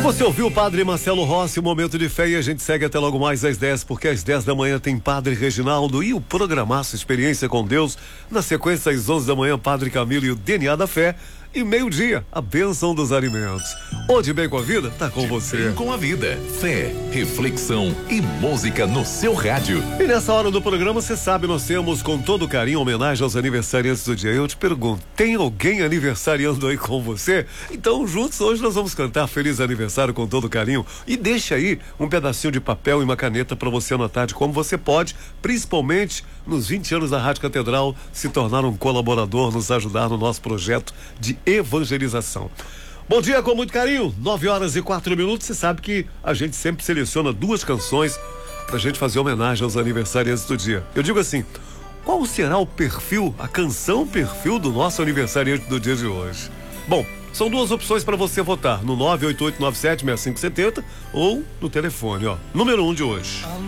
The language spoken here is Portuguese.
Você ouviu o Padre Marcelo Rossi, o Momento de Fé, e a gente segue até logo mais às 10, porque às 10 da manhã tem Padre Reginaldo e o Programaço Experiência com Deus. Na sequência, às 11 da manhã, Padre Camilo e o DNA da Fé. E meio-dia, a bênção dos alimentos. O De Bem com a Vida tá com você. Bem com a Vida, fé, reflexão e música no seu rádio. E nessa hora do programa, você sabe, nós temos com todo carinho homenagem aos aniversariantes do dia. Eu te pergunto, tem alguém aniversariando aí com você? Então, juntos, hoje nós vamos cantar Feliz Aniversário com todo carinho. E deixa aí um pedacinho de papel e uma caneta para você anotar de como você pode, principalmente nos 20 anos da Rádio Catedral, se tornar um colaborador, nos ajudar no nosso projeto de evangelização. Bom dia com muito carinho, 9h04. Você sabe que a gente sempre seleciona 2 canções pra gente fazer homenagem aos aniversariantes do dia. Eu digo assim, qual será o perfil, a canção perfil do nosso aniversariante do dia de hoje? Bom, são 2 opções para você votar, no 988976570 ou no telefone, número 1 de hoje.